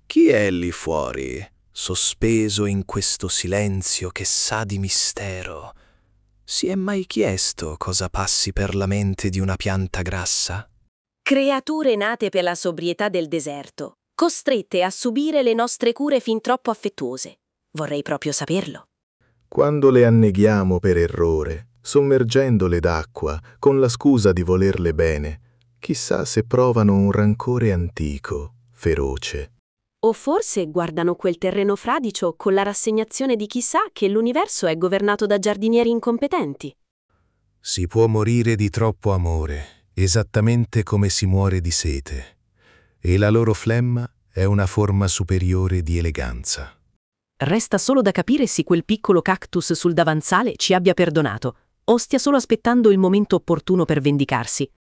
Chi è lì fuori, sospeso in questo silenzio che sa di mistero? Si è mai chiesto cosa passi per la mente di una pianta grassa? Creature nate per la sobrietà del deserto, costrette a subire le nostre cure fin troppo affettuose. Vorrei proprio saperlo. Quando le anneghiamo per errore, sommergendole d'acqua, con la scusa di volerle bene, chissà se provano un rancore antico, feroce. O forse guardano quel terreno fradicio con la rassegnazione di chi sa che l'universo è governato da giardinieri incompetenti. Si può morire di troppo amore, esattamente come si muore di sete, e la loro flemma è una forma superiore di eleganza. Resta solo da capire se quel piccolo cactus sul davanzale ci abbia perdonato, o stia solo aspettando il momento opportuno per vendicarsi.